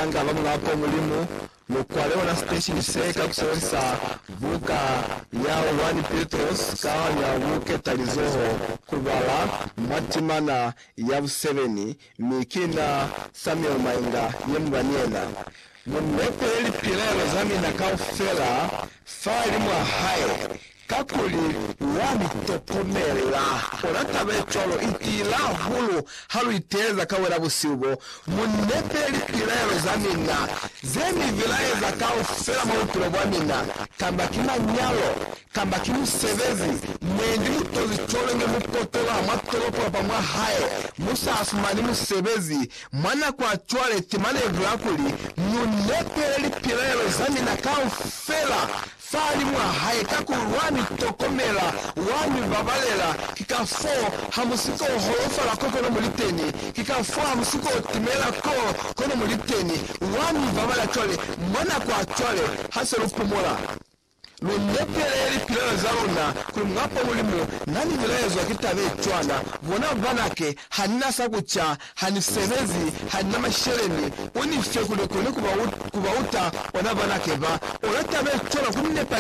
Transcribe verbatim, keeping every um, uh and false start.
nga bamulapo mulimu lukwalewo na station seka kusonsa buka ya one Petros kawa ya buke talizoho kubala matimana ya buseveni mikina Samuel Mainga yembaniena mumepe eli pilelo zamina kaufela fali mwa hae kakuli wami tokomela onatabe cholo itila hulu halu iteza kawela busibo munepeli pilelo zamina zemi vilaye za kaufela maupilo wamina kamba kina nyalo kamba kinu sevezi mwendi mutozi cholo nge mukotola matolopo pa mwa hae musa asumani musevezi mwana kwa chwale timane vlakuli munepeli pilelo zamina kaufela fali mwa hae kakulwani tokomela wani babalela kikafo hamusiko holofa la koko no muliteni kikafo hamusiko timela ko kono muliteni wani babala chole mwana kwa chole haselu pomola lunepele pilala zaona kumwapo mulimu nani vilezo kitabe chwana vona vanake hanina sakucha hanisevezi hanina mashereni uni fekule kule kubauta wana vanake ba olatabe chwana kumine